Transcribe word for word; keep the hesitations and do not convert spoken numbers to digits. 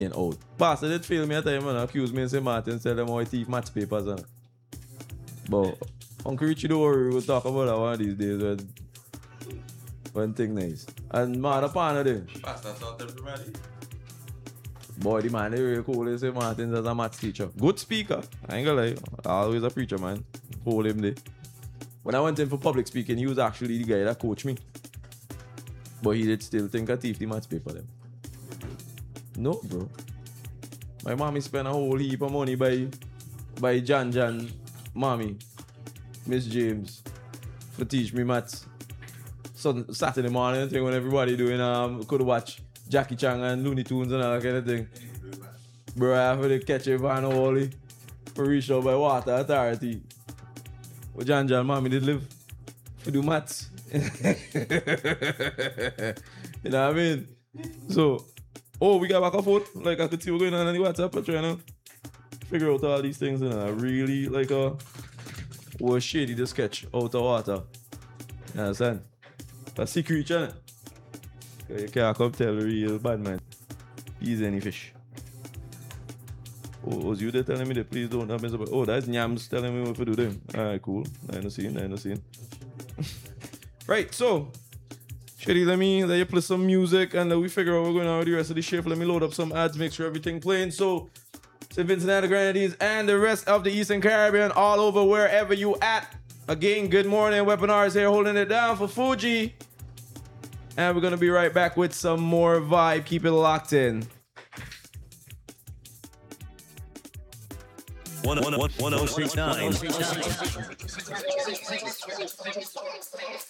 in out. Pastor did fail me at time and accuse me and Saint Martin, tell them how I thief maths papers. And but Uncle Richie, don't worry, we'll talk about that one of these days when, when thing nice. And man, the partner there. Pastor taught everybody. Boy, the man, they really cool. They say Martin's as a maths teacher. Good speaker. I ain't gonna lie. Always a preacher, man. Hold him there. When I went in for public speaking, he was actually the guy that coached me. But he did still think I thief the maths paper them. No, bro. My mommy spent a whole heap of money by by Jan Jan, mommy, Miss James, for teach me maths. So Saturday morning thing when everybody doing um could watch Jackie Chan and Looney Tunes and all that kind of thing. Bro, I have to catch a van Wally for reach out by water authority. But Jan Jan, mommy did live to do maths. You know what I mean? So, oh, we got back and forth. Like I could see what's going on in the WhatsApp. I'm trying to figure out all these things. And I really like uh was shady to sketch out of water. You understand? A secret channel. You can't come tell the real bad man. He's any fish. Oh, was you there telling me that please don't have me? Oh, that's Nyams telling me what to do them. Alright, cool. I ain't seen, I ain't seen. Right, so Shady, let me let you play some music and let we figure out what we're going on with the rest of the shift. Let me load up some ads, make sure everything playing. So Saint Vincent and the Grenadines and the rest of the Eastern Caribbean, all over wherever you at. Again, good morning. Weaponars here holding it down for Fuji. And we're gonna be right back with some more vibe. Keep it locked in. one oh three point nine